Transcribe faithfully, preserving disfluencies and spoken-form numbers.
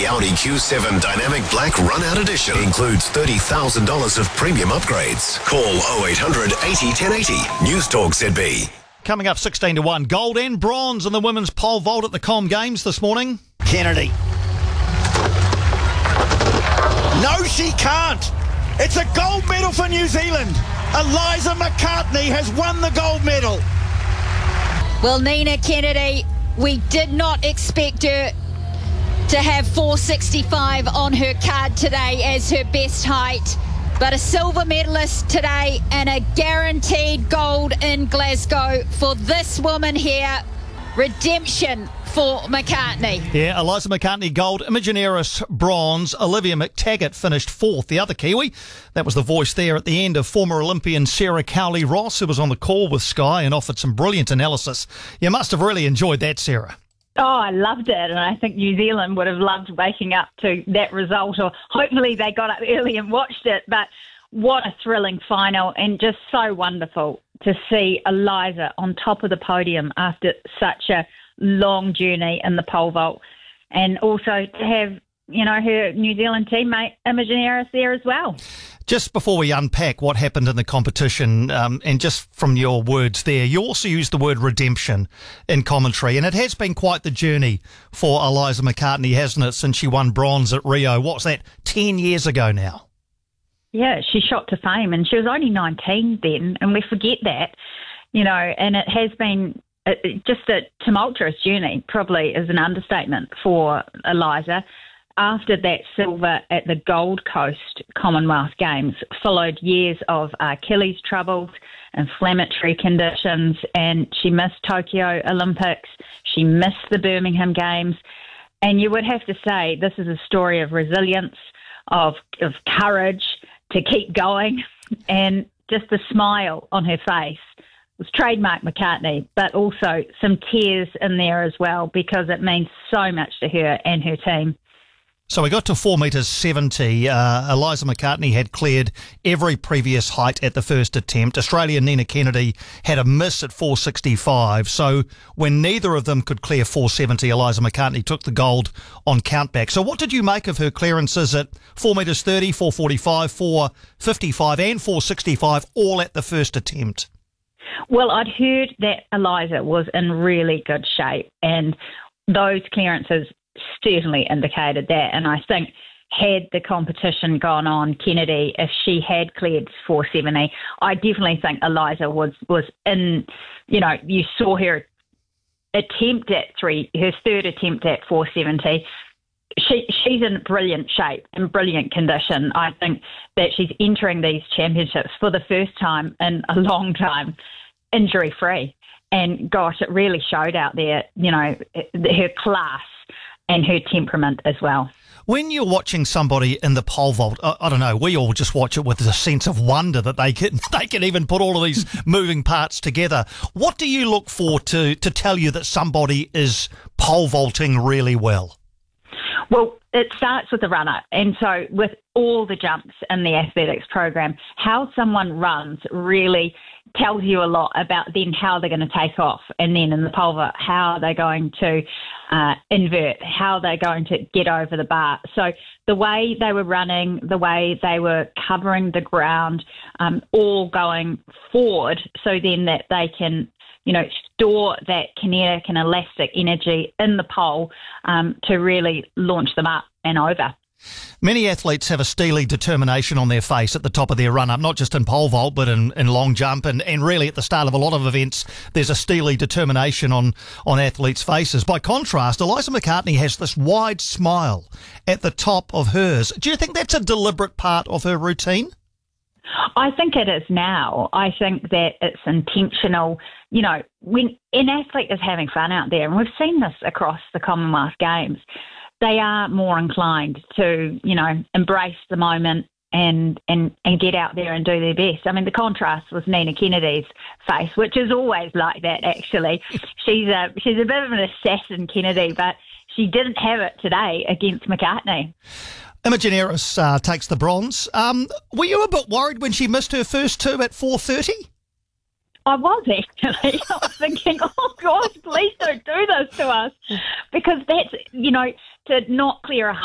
The Audi Q seven Dynamic Black Run-Out Edition includes thirty thousand dollars of premium upgrades. Call oh eight hundred eighty ten eighty. News Talk Z B. Coming up sixteen to one, gold and bronze in the women's pole vault at the Com Games this morning. Kennedy. No, she can't. It's a gold medal for New Zealand. Eliza McCartney has won the gold medal. Well, Nina Kennedy, we did not expect her to have four sixty-five on her card today as her best height. But a silver medalist today and a guaranteed gold in Glasgow for this woman here. Redemption for McCartney. Yeah, Eliza McCartney gold, Imogen Eris bronze, Olivia McTaggart finished fourth. The other Kiwi, that was the voice there at the end of former Olympian Sarah Cowley-Ross, who was on the call with Sky and offered some brilliant analysis. You must have really enjoyed that, Sarah. Oh, I loved it, and I think New Zealand would have loved waking up to that result, or hopefully they got up early and watched it. But what a thrilling final, and just so wonderful to see Eliza on top of the podium after such a long journey in the pole vault, and also to have, you know, her New Zealand teammate Imogen Eris there as well. Just before we unpack what happened in the competition, um, and just from your words there, you also used the word redemption in commentary, and it has been quite the journey for Eliza McCartney, hasn't it, since she won bronze at Rio. What's that, ten years ago now? Yeah, she shot to fame, and she was only nineteen then, and we forget that, you know, and it has been a, just a tumultuous journey, probably is an understatement for Eliza. After that silver at the Gold Coast Commonwealth Games, followed years of Achilles troubles, inflammatory conditions, and she missed Tokyo Olympics. She missed the Birmingham Games. And you would have to say this is a story of resilience, of, of courage to keep going, and just the smile on her face was trademark McCartney, but also some tears in there as well, because it means so much to her and her team. So we got to four metres seventy. Uh, Eliza McCartney had cleared every previous height at the first attempt. Australian Nina Kennedy had a miss at four sixty-five. So when neither of them could clear four seventy, Eliza McCartney took the gold on countback. So what did you make of her clearances at four metres thirty, four forty-five, four fifty-five and four sixty-five, all at the first attempt? Well, I'd heard that Eliza was in really good shape, and those clearances certainly indicated that. And I think had the competition gone on, Kennedy, if she had cleared four seventy, I definitely think Eliza was, was in, you know, you saw her attempt at three, her third attempt at four seventy. She, she's in brilliant shape and brilliant condition. I think that she's entering these championships for the first time in a long time, injury-free. And gosh, it really showed out there, you know, her class and her temperament as well. When you're watching somebody in the pole vault, I, I don't know, we all just watch it with a sense of wonder that they can they can even put all of these moving parts together. What do you look for to, to tell you that somebody is pole vaulting really well? Well, it starts with the runner. And so with all the jumps in the athletics program, how someone runs really tells you a lot about then how they're going to take off. And then in the pole vault, how they're going to uh, invert, how they're going to get over the bar. So the way they were running, the way they were covering the ground, um, all going forward so then that they can, you know, store that kinetic and elastic energy in the pole um, to really launch them up and over. Many athletes have a steely determination on their face at the top of their run-up, not just in pole vault, but in, in long jump. And, and really at the start of a lot of events, there's a steely determination on, on athletes' faces. By contrast, Eliza McCartney has this wide smile at the top of hers. Do you think that's a deliberate part of her routine? I think it is now. I think that it's intentional. You know, when an athlete is having fun out there, and we've seen this across the Commonwealth Games, they are more inclined to, you know, embrace the moment and, and, and get out there and do their best. I mean, the contrast was Nina Kennedy's face, which is always like that, actually. She's a, she's a bit of an assassin, Kennedy, but she didn't have it today against McCartney. Imogen Eris uh, takes the bronze. Um, were you a bit worried when she missed her first two at four thirty? I was actually. I was thinking, oh, God, please don't do this to us. Because that's, you know, to not clear a